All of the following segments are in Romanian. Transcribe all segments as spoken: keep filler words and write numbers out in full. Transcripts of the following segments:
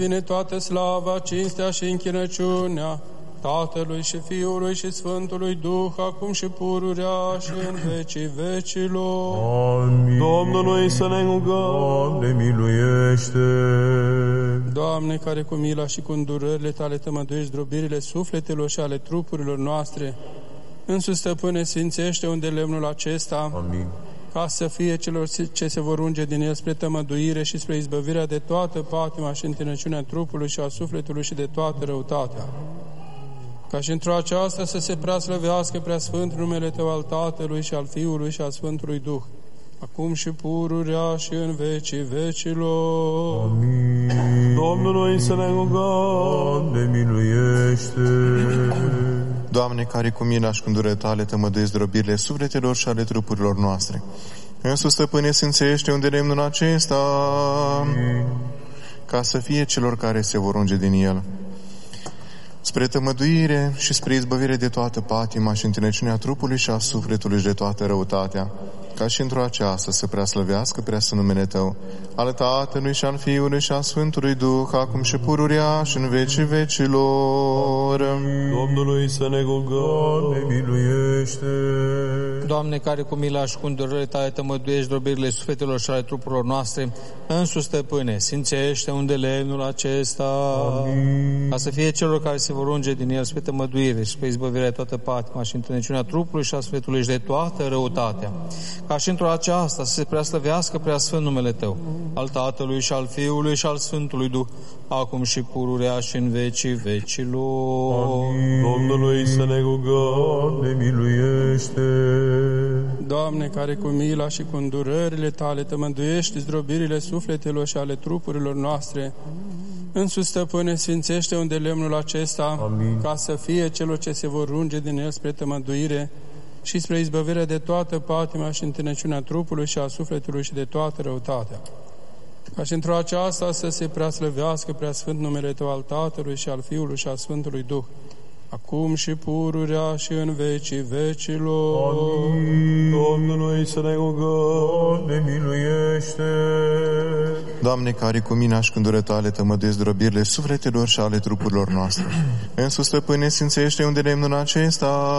Vine toată slava, cinstea și închinăciunea Tatălui și Fiului și Sfântului Duh, acum și pururea și în vecii vecilor. Amin. Domnului să ne rugăm. Doamne, miluiește! Doamne, care cu mila și cu îndurările Tale tămăduiești zdrobirile sufletelor și ale trupurilor noastre, însuși, Stăpâne, sfințește unde lemnul acesta, Amin. ca să fie celor ce se vor unge din el spre tămăduire și spre izbăvirea de toată patima și întinăciunea trupului și a sufletului și de toată răutatea. Ca și într-o aceasta să se preaslăvească preasfânt numele Tău al Tatălui și al Fiului și al Sfântului Duh, acum și pururea și în vecii vecilor. Amin. Domnului să ne rugăm. Doamne, miluiește! Doamne, care cu mila și cu îndurările Tale tămăduiești zdrobirile sufletelor și ale trupurilor noastre, însuși, Stăpâne, sfințește unde lemnul acesta, Amin. ca să fie celor care se vor unge din el spre tămăduire și spre izbăvire de toată patima și întinăciunea trupului și a sufletului și de toată răutatea, ca și într-o aceasta să preaslăvească preasă numele Tău, al Tatălui și al Fiului și al Sfântului Duh, acum și pururea și în vecii vecilor. Domnului să ne rugăm. Doamne, miluiește! Doamne, care cu mila și cu îndurările Tale tămăduiești zdrobirile sufletelor și ale trupurilor noastre, însuși, Stăpâne, sfințește unde lemnul acesta, Amin. ca să fie celor care se vor unge din el spre tămăduire și spre izbăvirea de toată patima și întinăciunea trupului și a sufletului și de toată răutatea. Ca și într-o aceasta să se preaslăvească preasfânt numele Tău, al Tatălui și al Fiului și al Sfântului Duh, acum și pururea și în vecii vecilor. Amin. Domnului să ne rugăm. Doamne, miluiește! Doamne, care cu mila și cu îndurările Tale tămăduiești zdrobirile sufletelor și ale trupurilor noastre, însuși, Stăpâne, sfințește unde lemnul acesta, Amin. ca să fie celor ce se vor unge din el spre tămăduire și spre izbăvirea de toată patima și întinăciunea trupului și a sufletului și de toată răutatea. Ca și într-o aceasta să se preaslăvească preasfânt numele Tău al Tatălui și al Fiului și al Sfântului Duh, acum și pururea și în vecii vecilor. Amin. Domnului să ne rugăm. Doamne, miluiește! Doamne, care cu mina și cu îndurările Tale tămăduiești zdrobirile sufletelor și ale trupurilor noastre, însuși, Stăpâne, sfințește unde lemnul acesta,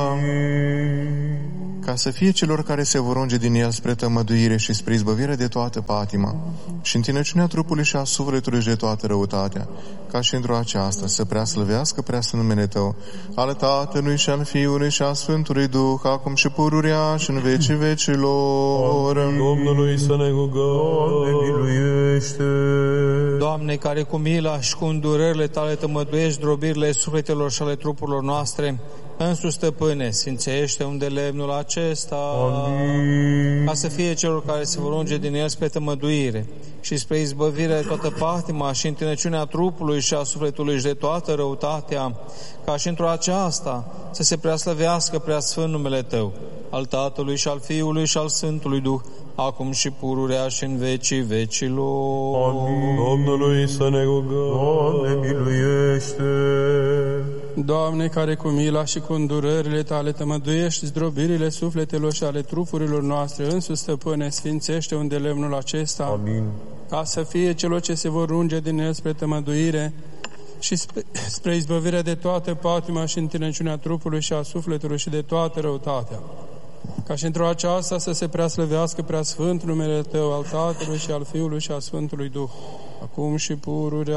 Amin. ca să fie celor care se vor unge din el spre tămăduire și spre izbăvire de toată patima și întinăciunea trupului și a sufletului și de toată răutatea, ca și într-o aceasta să preaslăvească preasă numele Tău, al Tatălui și al Fiului și al Sfântului Duh, acum și pururea și în vecii vecilor. Domnului să ne rugăm. Doamne, miluiește! Doamne, care cu mila și cu îndurările Tale tămăduiești zdrobirile sufletelor și ale trupurilor noastre, însuși, Stăpâne, sfințește unde lemnul acesta, Amin. ca să fie celor care se vor unge din el spre tămăduire și spre izbăvirea de toată patima și întinăciunea trupului și a sufletului și de toată răutatea, ca și într-o aceasta să se preaslăvească preasfânt numele Tău, al Tatălui și al Fiului și al Sfântului Duh, acum și pururea și în vecii vecilor. Amin. Domnului să ne rugăm. Doamne, miluiește! Doamne, care cu mila și cu îndurările Tale tămăduiești zdrobirile sufletelor și ale trupurilor noastre, însuși, Stăpâne, sfințește unde lemnul acesta, Amin. ca să fie celor ce se vor unge din el spre tămăduire și spre, spre izbăvirea de toată patima și întinăciunea trupului și a sufletului și de toată răutatea. Ca și într-o aceasta să se preaslăvească preasfânt numele Tău al Tatălui și al Fiului și al Sfântului Duh, acum și pururea